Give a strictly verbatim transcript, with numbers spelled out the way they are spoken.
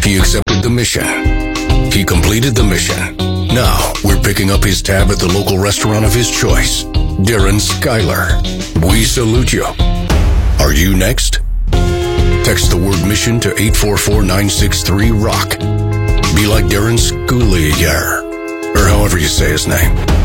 He accepted the mission. He completed the mission. Now, we're picking up his tab at the local restaurant of his choice. Darren Skyler. We salute you. Are you next? Text the word mission to eight four four nine six three ROCK. Be like Darren Skyler, or however you say his name.